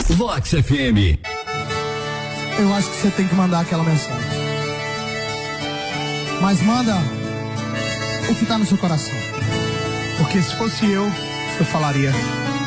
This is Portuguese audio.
Vox FM. Eu acho que você tem que mandar aquela mensagem. Mas manda o que tá no seu coração. Porque se fosse eu falaria.